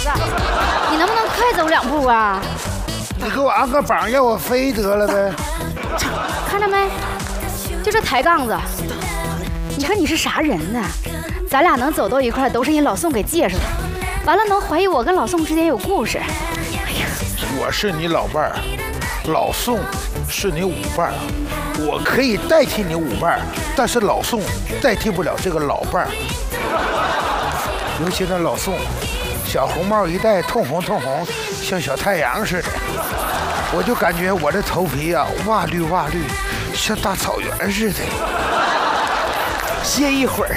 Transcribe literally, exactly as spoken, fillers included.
你能不能快走两步啊？ 你给我按个榜，让我飞得了呗。 看着没？就这抬杠子，你说你是啥人呢？咱俩能走到一块都是人老宋给介绍的，完了能怀疑我跟老宋之间有故事。哎呀， 我是你老伴儿，老宋是你舞伴儿，我可以代替你舞伴儿，但是老宋代替不了这个老伴儿。尤其那老宋，小红帽一戴，通红通红，像小太阳似的，我就感觉我这头皮啊，哇绿哇绿，像大草原似的。歇一会儿。